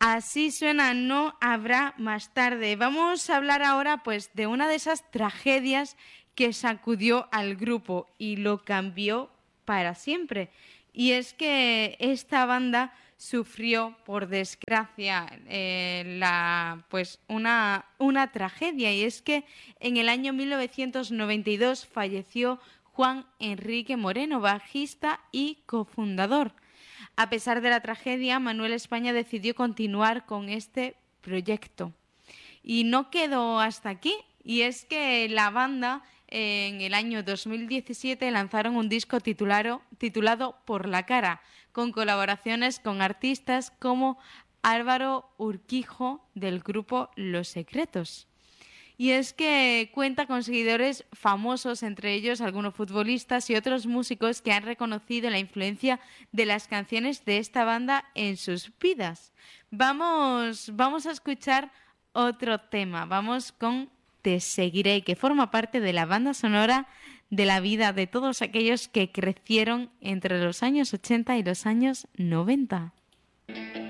Así suena No habrá más tarde. Vamos a hablar ahora pues de una de esas tragedias que sacudió al grupo y lo cambió para siempre. Y es que esta banda sufrió, por desgracia, una tragedia. Y es que en el año 1992 falleció Juan Enrique Moreno, bajista y cofundador. A pesar de la tragedia, Manuel España decidió continuar con este proyecto. Y no quedó hasta aquí, y es que la banda en el año 2017 lanzaron un disco titulado Por la cara, con colaboraciones con artistas como Álvaro Urquijo del grupo Los Secretos. Y es que cuenta con seguidores famosos, entre ellos algunos futbolistas y otros músicos que han reconocido la influencia de las canciones de esta banda en sus vidas. Vamos a escuchar otro tema. Vamos con Te seguiré, que forma parte de la banda sonora de la vida de todos aquellos que crecieron entre los años 80 y los años 90.